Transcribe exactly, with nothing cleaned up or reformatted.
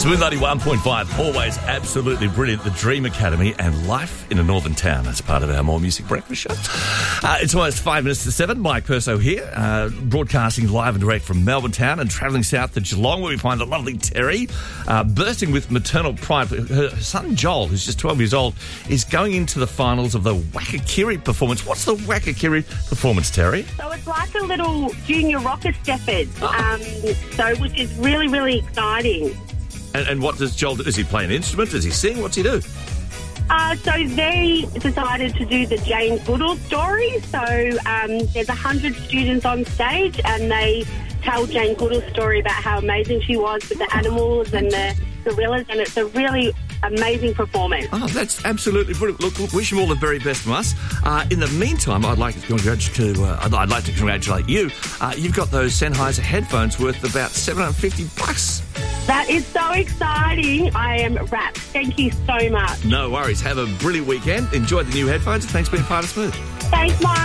Smooth ninety-one point five, always absolutely brilliant. The Dream Academy and Life in a Northern Town as part of our More Music Breakfast show. Uh, it's almost five minutes to seven. Mike Perso here, uh, broadcasting live and direct from Melbourne Town and travelling south to Geelong, where we find the lovely Terry, uh, bursting with maternal pride. Her son Joel, who's just twelve years old, is going into the finals of the Wakakiri performance. What's the Wakakiri performance, Terry? So it's like a little junior rocker steppers, Oh. um, so which is really, really exciting. And, and what does Joel do? Does he play an instrument? Does he sing? What's he do? Uh, so they decided to do the Jane Goodall story. So um, there's a hundred students on stage, and they tell Jane Goodall's story about how amazing she was with the animals and the gorillas, and it's a really amazing performance. Oh, that's absolutely brilliant. Look, look, wish them all the very best from us. Uh, in the meantime, I'd like to congratulate, to, uh, I'd, I'd like to congratulate you. Uh, you've got those Sennheiser headphones worth about seven hundred fifty bucks. That is so exciting. I am wrapped. Thank you so much. No worries. Have a brilliant weekend. Enjoy the new headphones. Thanks for being part of Smooth. Thanks, Mike.